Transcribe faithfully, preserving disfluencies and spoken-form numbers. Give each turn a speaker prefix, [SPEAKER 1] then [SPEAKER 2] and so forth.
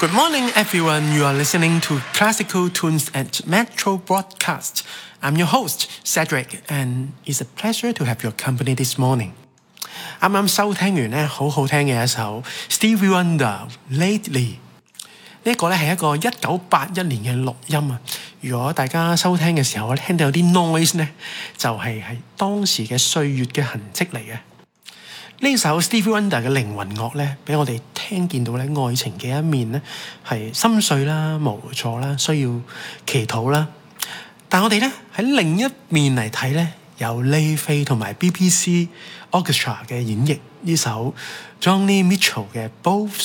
[SPEAKER 1] Good morning, everyone. You are listening to Classical Tunes at Metro Broadcast. I'm your host, Cedric, and it's a pleasure to have your company this morning. 啱啱收聽完咧，好好聽嘅一首 Stevie Wonder Lately。呢一個咧係一個一九八一年嘅錄音啊！如果大家收聽嘅時候咧，聽到有啲 noise 咧，就係、是、係當時嘅歲月嘅痕跡嚟嘅。呢首 Stevie Wonder 嘅靈魂樂咧，俾我哋聽見到咧愛情嘅一面咧，係心碎啦、無助啦、需要祈禱啦。但我哋咧喺另一面嚟睇咧，有 Lay Fay 同埋 B B C Orchestra 嘅演繹呢首 Johnny Mitchell 嘅 Both